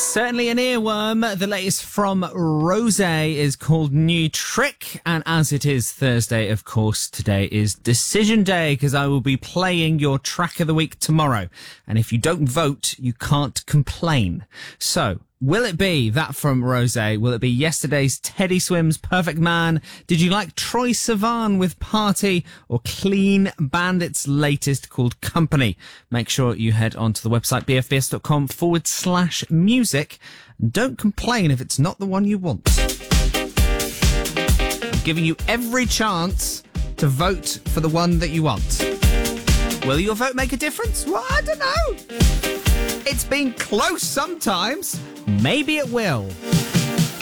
Certainly an earworm. The latest from Rosé is called New Trick. And as it is Thursday, of course, today is Decision Day because I will be playing your track of the week tomorrow. And if you don't vote, you can't complain. So, will it be that from Rosé? Will it be yesterday's Teddy Swims Perfect Man? Did you like Troye Sivan with Party or Clean Bandit's latest called Company? Make sure you head onto the website bfbs.com/music and don't complain if it's not the one you want. I'm giving you every chance to vote for the one that you want. Will your vote make a difference? Well, I don't know. It's been close sometimes. Maybe it will.